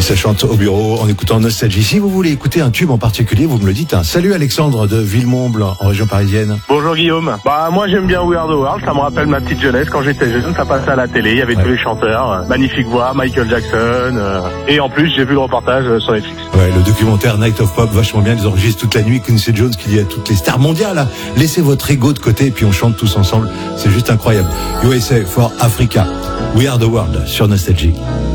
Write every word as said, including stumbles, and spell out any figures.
ça chante au bureau en écoutant Nostalgie. Si vous voulez écouter un tube en particulier, vous me le dites. Hein. Salut Alexandre de Villemomble, en région parisienne. Bonjour Guillaume. Bah moi j'aime bien We Are The World, ça me rappelle ma petite jeunesse quand j'étais jeune, ça passait à la télé, il y avait ouais. tous les chanteurs, magnifique voix, Michael Jackson, euh, et en plus j'ai vu le reportage euh, sur Netflix. Ouais, le documentaire Night of Pop, vachement bien, ils enregistrent toute la nuit, Quincy Jones qui dit à toutes les stars mondiales, là, laissez votre ego de côté et puis on chante tous ensemble, c'est juste incroyable. U S A for Africa, We Are The World sur Nostalgie.